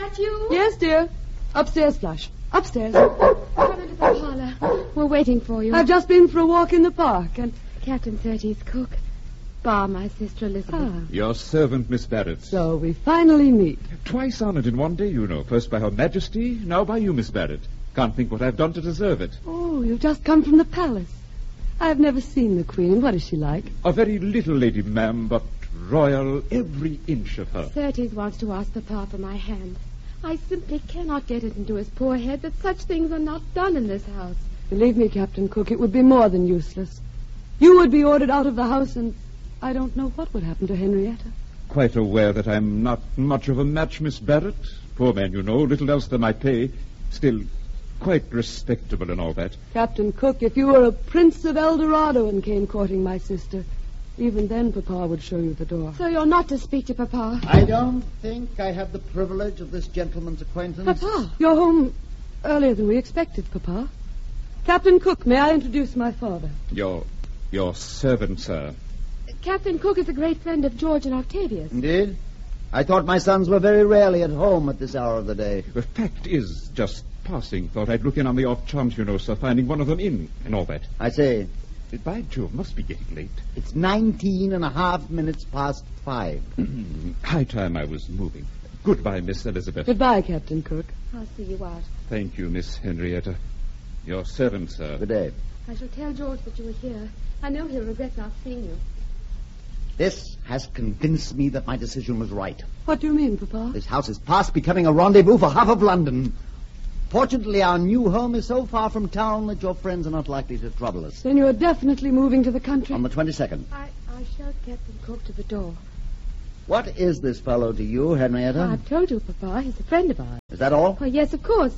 that you? Yes, dear. Upstairs, Flush. Upstairs. Come into the parlor. We're waiting for you. I've just been for a walk in the park, and... Captain Surtees' cook. Bar, my sister Elizabeth. Your servant, Miss Barrett. So we finally meet. Twice honored in one day, you know. First by Her Majesty, now by you, Miss Barrett. Can't think what I've done to deserve it. Oh, you've just come from the palace. I've never seen the Queen. What is she like? A very little lady, ma'am, but royal every inch of her. Surtees wants to ask Papa for my hand. I simply cannot get it into his poor head that such things are not done in this house. Believe me, Captain Cook, it would be more than useless. You would be ordered out of the house, and I don't know what would happen to Henrietta. Quite aware that I'm not much of a match, Miss Barrett. Poor man, you know, little else than my pay. Still, quite respectable and all that. Captain Cook, if you were a prince of El Dorado and came courting my sister, even then Papa would show you the door. So you're not to speak to Papa? I don't think I have the privilege of this gentleman's acquaintance. Papa, you're home earlier than we expected, Papa. Captain Cook, may I introduce my father? Your servant, sir. Captain Cook is a great friend of George and Octavius. Indeed? I thought my sons were very rarely at home at this hour of the day. The fact is, just passing. Thought I'd look in on the off chance, you know, sir, finding one of them in and all that. I say, By Jove, must be getting late. it's 19 and a half minutes past 5. High time I was moving. Goodbye, Miss Elizabeth. Goodbye, Captain Cook. I'll see you out. Thank you, Miss Henrietta. Your servant, sir. Good day. I shall tell George that you were here. I know he'll regret not seeing you. This has convinced me that my decision was right. What do you mean, Papa? This house is past becoming a rendezvous for half of London. Fortunately, our new home is so far from town that your friends are not likely to trouble us. Then you're definitely moving to the country? On the 22nd. I showed Captain Cook to the door. What is this fellow to you, Henrietta? I've told you, Papa. He's a friend of ours. Is that all? Why, yes, of course.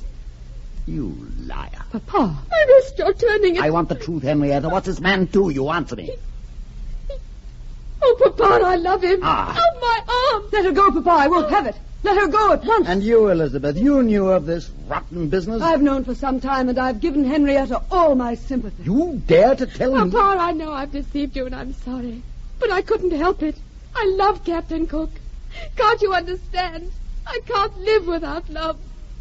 You liar. Papa. Ernest, you're turning it. I want the truth, Henrietta. What's this man do? You answer me. Oh, Papa, I love him. Ah. Oh, my arm. Let her go, Papa. I won't have it. Let her go at once. And you, Elizabeth, you knew of this rotten business? I've known for some time, and I've given Henrietta all my sympathy. You dare to tell me? Papa, I know I've deceived you, and I'm sorry. But I couldn't help it. I love Captain Cook. Can't you understand? I can't live without love.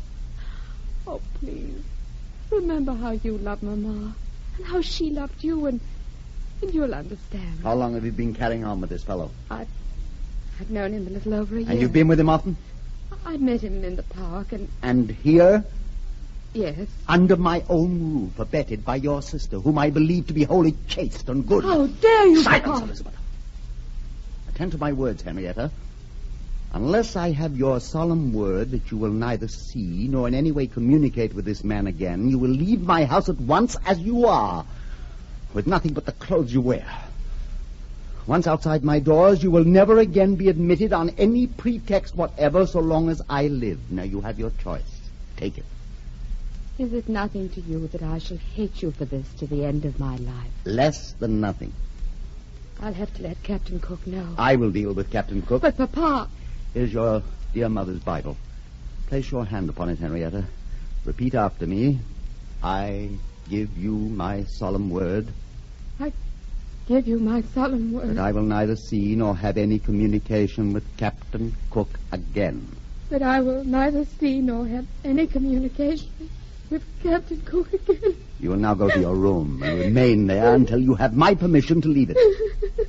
Oh, please. Remember how you loved Mama, and how she loved you, and you'll understand. How long have you been carrying on with this fellow? I've known him a little over a year. And you've been with him often? I met him in the park, And here? Yes. Under my own roof, abetted by your sister, whom I believe to be wholly chaste and good. How dare you, Silence, Papa? Elizabeth. Attend to my words, Henrietta. Unless I have your solemn word that you will neither see nor in any way communicate with this man again, you will leave my house at once as you are, with nothing but the clothes you wear. Once outside my doors, you will never again be admitted on any pretext whatever so long as I live. Now, you have your choice. Take it. Is it nothing to you that I shall hate you for this to the end of my life? Less than nothing. I'll have to let Captain Cook know. I will deal with Captain Cook. But, Papa... Here's your dear mother's Bible. Place your hand upon it, Henrietta. Repeat after me. I give you my solemn word. I give you my solemn word. That I will neither see nor have any communication with Captain Cook again. That I will neither see nor have any communication with Captain Cook again. You will now go to your room and remain there until you have my permission to leave it.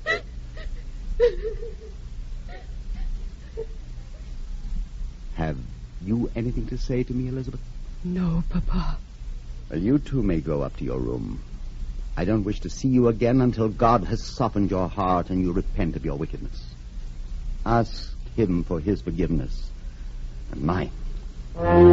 Have you anything to say to me, Elizabeth? No, Papa. Well, you too may go up to your room. I don't wish to see you again until God has softened your heart and you repent of your wickedness. Ask him for his forgiveness and mine.